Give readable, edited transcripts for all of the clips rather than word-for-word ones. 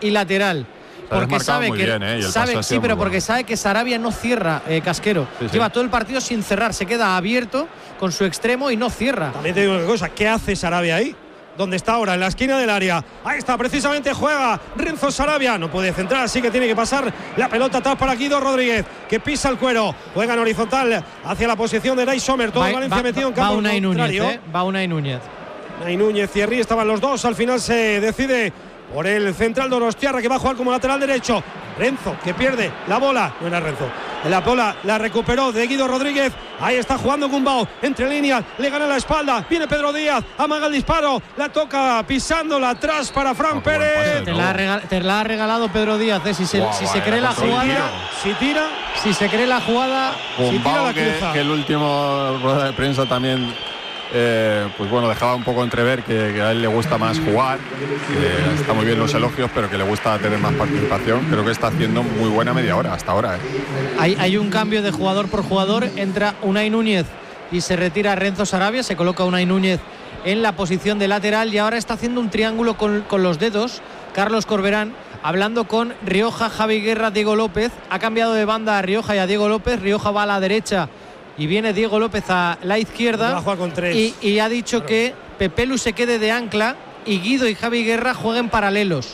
y lateral. Porque sabe que porque sabe que Sarabia no cierra, Casquero. Sí. Lleva todo el partido sin cerrar, se queda abierto con su extremo y no cierra. También te digo una cosa, ¿qué hace Sarabia ahí? ¿Dónde está ahora? En la esquina del área. Ahí está, precisamente juega Renzo Sarabia. No puede centrar, así que tiene que pasar la pelota atrás para Guido Rodríguez, que pisa el cuero. Juega en horizontal hacia la posición de Ray Sommer. Todo Valencia metido en campo contrario. Va Unai Núñez. Unai Núñez y Henry estaban los dos. Al final se decide por el central Donostiarra, que va a jugar como lateral derecho. Renzo, que pierde la bola. No era Renzo. La bola la recuperó de Guido Rodríguez. Ahí está jugando Gumbau. Entre líneas, le gana la espalda. Viene Pedro Díaz, amaga el disparo. La toca pisándola atrás para Fran Pérez. Te la ha regalado Pedro Díaz. Si se cree la jugada. Si se cree la jugada. Gumbau, que el último rueda de prensa también. Pues bueno, dejaba un poco entrever que a él le gusta más jugar, está muy bien los elogios, pero que le gusta tener más participación. Creo que está haciendo muy buena media hora hasta ahora. Hay un cambio de jugador por jugador. Entra Unai Núñez y se retira Renzo Sarabia. Se coloca Unai Núñez en la posición de lateral y ahora está haciendo un triángulo con los dedos Carlos Corberán, hablando con Rioja, Javi Guerra, Diego López. Ha cambiado de banda a Rioja y a Diego López. Rioja va a la derecha y viene Diego López a la izquierda, y ha dicho que Pepelu se quede de ancla y Guido y Javi Guerra jueguen paralelos.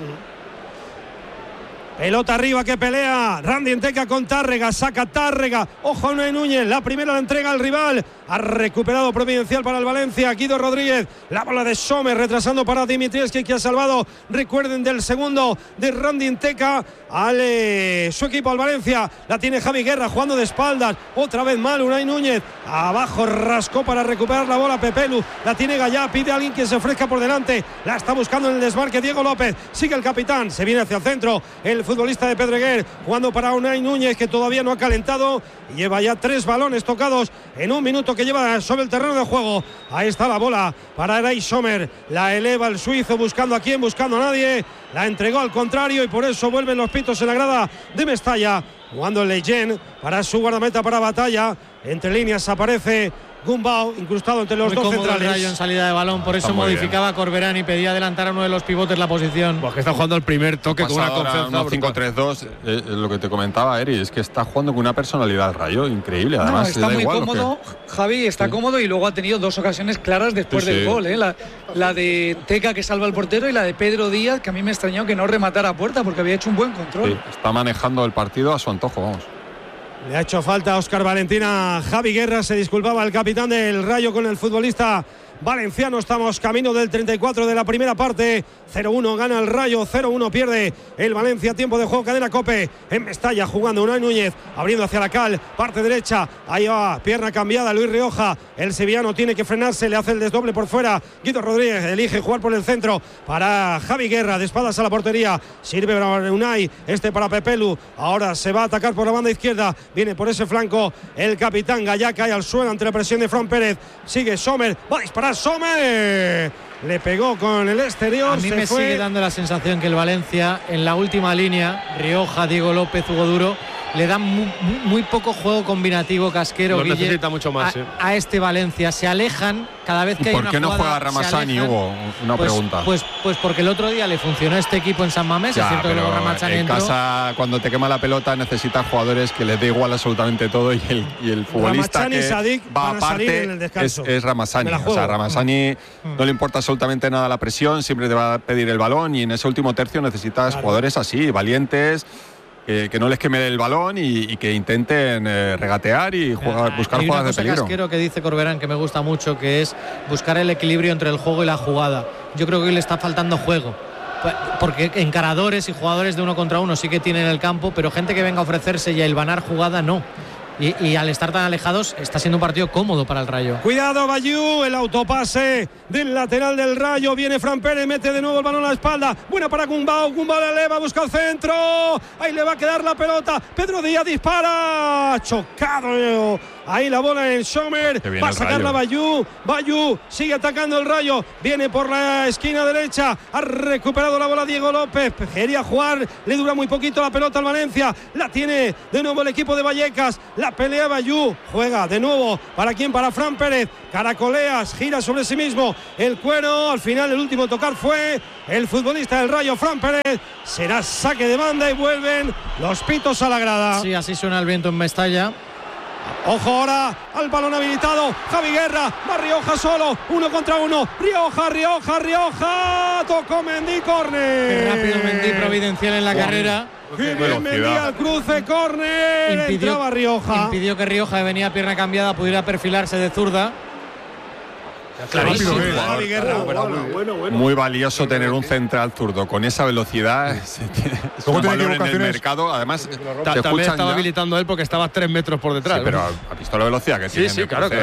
Pelota arriba que pelea Randy Enteca con Tárrega, saca Tárrega, ojo a Unai Núñez, la primera la entrega al rival, ha recuperado Providencial para el Valencia, Guido Rodríguez, la bola de Sommer retrasando para Dimitrievski, que ha salvado, recuerden, del segundo de Randy Enteca al su equipo, al Valencia. La tiene Javi Guerra jugando de espaldas, otra vez mal Unai Núñez, abajo rascó para recuperar la bola Pepelu, la tiene Gallá, pide a alguien que se ofrezca por delante, la está buscando en el desmarque Diego López, sigue el capitán, se viene hacia el centro el futbolista de Pedreguer, jugando para Unai Núñez, que todavía no ha calentado, y lleva ya 3 balones tocados en un minuto que lleva sobre el terreno de juego. Ahí está la bola para Ray Sommer, la eleva el suizo, buscando a quién, buscando a nadie, la entregó al contrario, y por eso vuelven los pitos en la grada de Mestalla, jugando Leyen para su guardameta para Batalla. Entre líneas aparece Gumbau, incrustado entre los dos centrales. El Rayo en salida de balón, por eso modificaba Corberán y pedía adelantar a uno de los pivotes la posición. Pues que está jugando el primer toque con una confianza. 5-3-2, lo que te comentaba Eri, es que está jugando con una personalidad el Rayo increíble. Además, está muy cómodo, Javi, está cómodo, y luego ha tenido 2 ocasiones claras después del gol. La de Teca, que salva al portero, y la de Pedro Díaz, que a mí me extrañó que no rematara a puerta porque había hecho un buen control. Sí, está manejando el partido a su antojo, vamos. Le ha hecho falta a Óscar Valentina. Javi Guerra, se disculpaba el capitán del Rayo con el futbolista valenciano. Estamos camino del 34 de la primera parte. 0-1 gana el Rayo, 0-1 pierde el Valencia. Tiempo de juego, cadena COPE en Mestalla, jugando Unai Núñez, abriendo hacia la cal, parte derecha, ahí va, pierna cambiada Luis Rioja, el sevillano tiene que frenarse, le hace el desdoble por fuera, Guido Rodríguez elige jugar por el centro para Javi Guerra, de espaldas a la portería, sirve para Unai, para Pepelu, ahora se va a atacar por la banda izquierda, viene por ese flanco el capitán Gallá, cae al suelo ante la presión de Fran Pérez, sigue Sommer, va a disparar Sommer, le pegó con el exterior. A mí me sigue dando la sensación que el Valencia en la última línea, Rioja, Diego López, Hugo Duro, le dan muy poco juego combinativo, Casquero, Guille, necesita mucho más, a este Valencia. Se alejan cada vez que hay una jugada. ¿Por qué no juega Ramazani, Hugo? Una pregunta. Pues porque el otro día le funcionó a este equipo en San Mamés. Es cierto que luego Ramazani entró. En casa, cuando te quema la pelota, necesitas jugadores que les dé igual absolutamente todo, y el futbolista Ramazani, que Sadik va aparte es Ramazani. O sea, Ramazani no le importa absolutamente nada la presión, siempre te va a pedir el balón, y en ese último tercio necesitas jugadores así, valientes, que no les queme el balón y que intenten regatear y buscar jugadas de peligro. Casquero, que dice Corberán, que me gusta mucho, que es buscar el equilibrio entre el juego y la jugada. Yo creo que hoy le está faltando juego, porque encaradores y jugadores de 1 contra 1 sí que tienen el campo, pero gente que venga a ofrecerse y a hilvanar jugada no. Y al estar tan alejados está siendo un partido cómodo para el Rayo. Cuidado Bayú, el autopase del lateral del Rayo, viene Fran Pérez, mete de nuevo el balón a la espalda, buena para Gumbau, la eleva, busca el centro, ahí le va a quedar la pelota, Pedro Díaz dispara, chocado, ahí la bola en Sommer, va a sacarla Bayú, sigue atacando el Rayo, viene por la esquina derecha, ha recuperado la bola Diego López, quería jugar, le dura muy poquito la pelota al Valencia, la tiene de nuevo el equipo de Vallecas, la pelea Bayú, juega de nuevo, ¿para quién? Para Fran Pérez, caracoleas, gira sobre sí mismo el cuero, al final el último tocar fue el futbolista del Rayo, Fran Pérez, será saque de banda y vuelven los pitos a la grada. Sí, así suena el viento en Mestalla. Ojo ahora al balón habilitado, Javi Guerra, va Rioja solo, 1 contra 1, Rioja, tocó Mendy, córner. Qué rápido Mendy, providencial en la carrera. Qué bien Mendy al cruce, córner, entraba Rioja. Impidió que Rioja, que venía pierna cambiada, pudiera perfilarse de zurda. Clarísimo, Javi Guerra. Bueno. Muy valioso tener un central zurdo con esa velocidad. Es un valor en el mercado. Además, también estaba habilitando él porque estaba 3 metros por detrás. Sí, pero ha visto la velocidad que tiene. Sí, claro.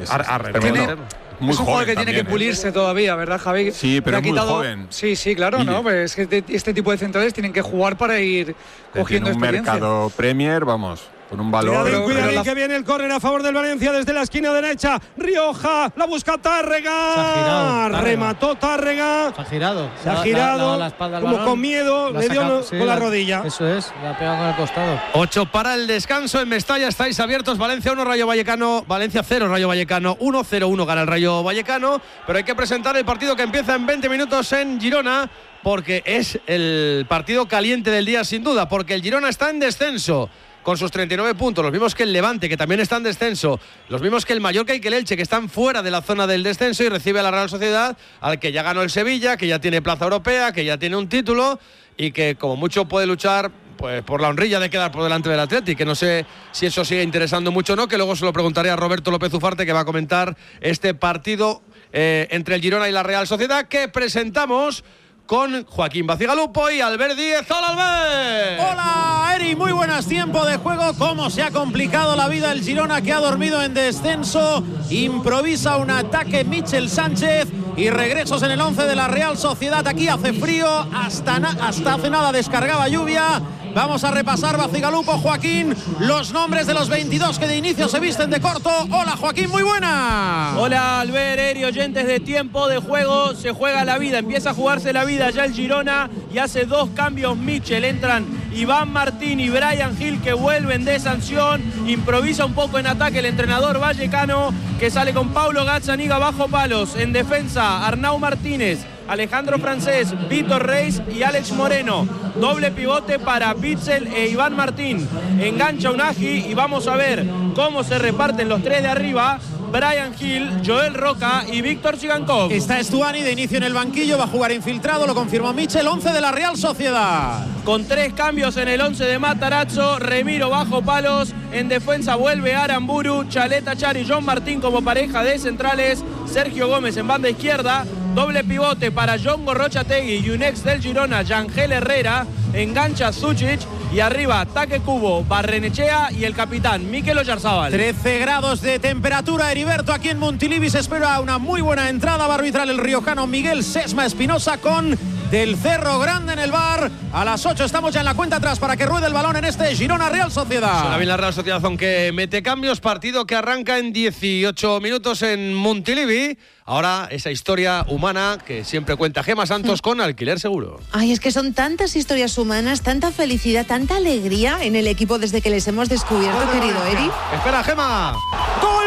Muy es un jugador que tiene que pulirse todavía, ¿verdad, Javi? Sí, pero es muy joven. Sí, claro, ¿no? Pues es que este tipo de centrales tienen que jugar para ir cogiendo experiencia. Un mercado Premier, vamos. Con un valor. Cuidado, que viene el córner a favor del Valencia desde la esquina derecha. Rioja, la busca Tárrega. Remató Tárrega. Se ha girado. Se ha girado. La espalda como con miedo, le dio con la rodilla. Eso es, la ha pegado con el costado. 8 para el descanso en Mestalla. Estáis abiertos. Valencia 1, Rayo Vallecano. Valencia 0, Rayo Vallecano 1, 0-1 gana el Rayo Vallecano. Pero hay que presentar el partido que empieza en 20 minutos en Girona, porque es el partido caliente del día sin duda, porque el Girona está en descenso con sus 39 puntos, los mismos que el Levante, que también está en descenso, los mismos que el Mallorca y que el Elche, que están fuera de la zona del descenso, y recibe a la Real Sociedad, al que ya ganó el Sevilla, que ya tiene plaza europea, que ya tiene un título y que como mucho puede luchar pues por la honrilla de quedar por delante del Atleti, que no sé si eso sigue interesando mucho o no, que luego se lo preguntaré a Roberto López Ufarte, que va a comentar este partido entre el Girona y la Real Sociedad, que presentamos con Joaquín Bacigalupo y Albert Díez. ¡Hola, Albert! Hola, Eri, muy buenas. Tiempo de juego. Cómo se ha complicado la vida el Girona, que ha dormido en descenso. Improvisa un ataque Michel Sánchez y regresos en el 11 de la Real Sociedad. Aquí hace frío, hasta hace nada descargaba lluvia. Vamos a repasar, Bacigalupo, Joaquín, los nombres de los 22 que de inicio se visten de corto. Hola, Joaquín, muy buena. Hola, Albert, Eri, oyentes de Tiempo de Juego. Se juega la vida, empieza a jugarse la vida ya el Girona y hace 2 cambios Michel. Entran Iván Martín y Brian Hill, que vuelven de sanción. Improvisa un poco en ataque el entrenador vallecano, que sale con Paulo Gazzaniga bajo palos. En defensa, Arnau Martínez, Alejandro Francés, Víctor Reis y Alex Moreno. Doble pivote para Bitzel e Iván Martín. Engancha Unagi y vamos a ver cómo se reparten los 3 de arriba. Brian Hill, Joel Roca y Víctor Chigankov. Está Estuani de inicio en el banquillo, va a jugar infiltrado, lo confirmó Michel. 11 de la Real Sociedad. Con 3 cambios en el 11 de Matarazzo. Remiro bajo palos. En defensa vuelve Aramburu, Chaleta Char y John Martín como pareja de centrales. Sergio Gómez en banda izquierda. Doble pivote para John Gorrochategui y un ex del Girona, Yangel Herrera. Engancha Zucic y arriba Taque Cubo, Barrenechea y el capitán Mikel Oyarzábal. 13 grados de temperatura, Heriberto, aquí en Montilivi. Se espera una muy buena entrada. Va a arbitrar el riojano Miguel Sesma Espinosa con Del Cerro Grande en el bar. A las 8 estamos ya en la cuenta atrás para que ruede el balón en este Girona Real Sociedad. Suena bien la Real Sociedad, aunque mete cambios. Partido que arranca en 18 minutos en Montilivi. Ahora esa historia humana que siempre cuenta Gema Santos con Alquiler Seguro. Ay, es que son tantas historias humanas, tanta felicidad, tanta alegría en el equipo desde que les hemos descubierto, querido Eri. Espera, Gema. ¡Gol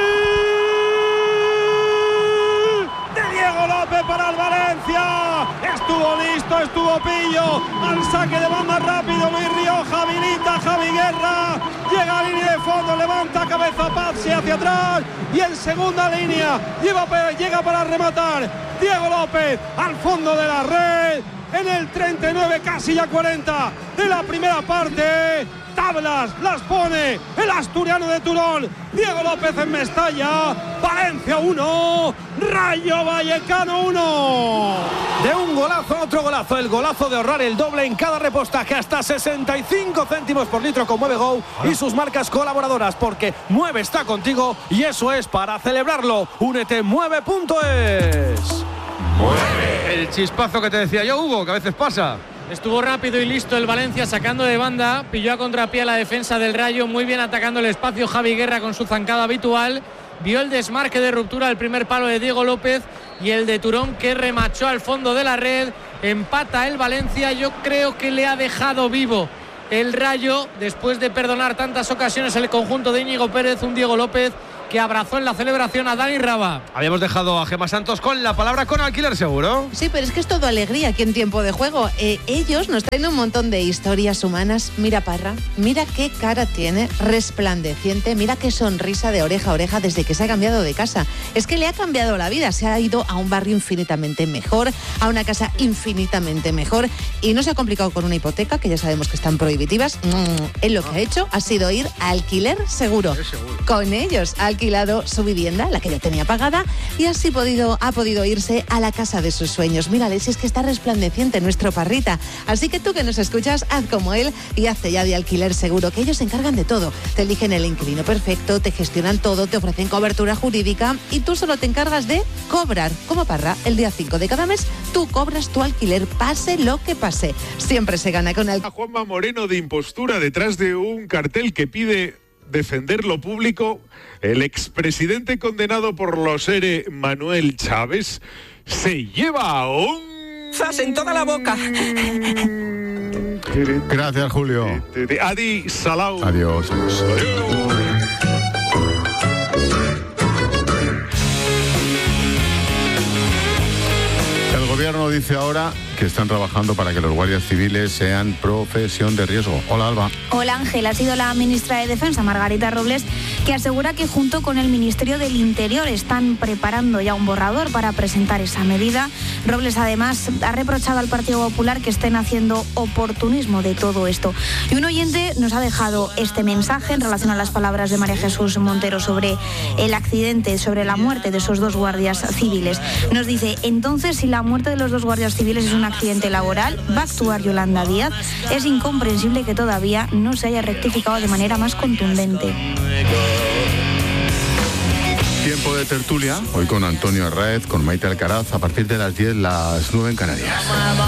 de Diego López para el Valencia! Estuvo listo, estuvo pillo. Al saque de banda rápido, Luis Rioja, habilita Javi Guerra. Llega a línea de fondo, levanta cabeza Pazzi hacia atrás. Y en segunda línea llega para rematar Diego López al fondo de la red. En el 39, casi ya 40 de la primera parte. Tablas las pone el asturiano de Turón, Diego López en Mestalla. Valencia 1, Rayo Vallecano 1. De un golazo a otro golazo, el golazo de ahorrar el doble en cada repostaje, hasta 65 céntimos por litro con Mueve Go y sus marcas colaboradoras, porque Mueve está contigo y eso es para celebrarlo. Únete, mueve.es. Mueve. El chispazo que te decía yo, Hugo, que a veces pasa. Estuvo rápido y listo el Valencia sacando de banda, pilló a contrapié a la defensa del Rayo, muy bien atacando el espacio Javi Guerra con su zancada habitual, vio el desmarque de ruptura del primer palo de Diego López y el de Turón, que remachó al fondo de la red. Empata el Valencia, yo creo que le ha dejado vivo el Rayo, después de perdonar tantas ocasiones el conjunto de Íñigo Pérez, un Diego López que abrazó en la celebración a Dani Raba. Habíamos dejado a Gemma Santos con la palabra con Alquiler Seguro. Sí, pero es que es todo alegría aquí en Tiempo de Juego. Ellos nos traen un montón de historias humanas. Mira Parra, mira qué cara tiene, resplandeciente, mira qué sonrisa de oreja a oreja desde que se ha cambiado de casa. Es que le ha cambiado la vida, se ha ido a un barrio infinitamente mejor, a una casa infinitamente mejor y no se ha complicado con una hipoteca, que ya sabemos que están prohibitivas. Él lo que ha hecho ha sido ir a Alquiler Seguro. Con ellos ha alquilado su vivienda, la que ya tenía pagada, y así ha podido irse a la casa de sus sueños. Mírale, si es que está resplandeciente nuestro Parrita. Así que tú que nos escuchas, haz como él y hazte ya de Alquiler Seguro, que ellos se encargan de todo. Te eligen el inquilino perfecto, te gestionan todo, te ofrecen cobertura jurídica y tú solo te encargas de cobrar. Como Parra, el día 5 de cada mes, tú cobras tu alquiler, pase lo que pase. Siempre se gana con el... Juanma Moreno de impostura detrás de un cartel que pide defender lo público. El expresidente condenado por los ERE, Manuel Chávez, se lleva un... ¡Zas en toda la boca! Gracias, Julio. Adi Salau. Adiós. El gobierno dice ahora que están trabajando para que los guardias civiles sean profesión de riesgo. Hola, Alba. Hola, Ángel. Ha sido la ministra de Defensa, Margarita Robles, que asegura que junto con el Ministerio del Interior están preparando ya un borrador para presentar esa medida. Robles, además, ha reprochado al Partido Popular que estén haciendo oportunismo de todo esto. Y un oyente nos ha dejado este mensaje en relación a las palabras de María Jesús Montero sobre el accidente, sobre la muerte de esos dos guardias civiles. Nos dice, entonces, si la muerte de los dos guardias civiles es un accidente laboral, va a actuar Yolanda Díaz. Es incomprensible que todavía no se haya rectificado de manera más contundente. Tiempo de tertulia, hoy con Antonio Arraez, con Maite Alcaraz, a partir de las 10, las 9 en Canarias.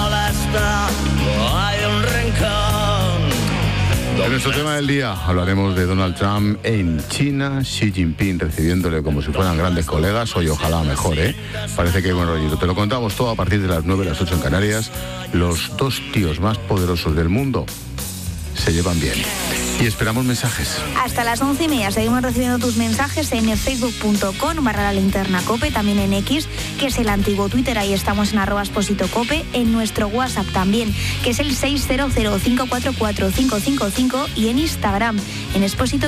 En nuestro tema del día hablaremos de Donald Trump en China, Xi Jinping recibiéndole como si fueran grandes colegas, hoy ojalá mejor, Parece que hay buen rollito. Te lo contamos todo a partir de las 9, las 8 en Canarias. Los dos tíos más poderosos del mundo se llevan bien. Y esperamos mensajes. Hasta las 11:30 seguimos recibiendo tus mensajes en facebook.com/lalinternacope, también en X, que es el antiguo Twitter, ahí estamos en @expositocope, en nuestro WhatsApp también, que es el 600544555, y en Instagram, en Exposito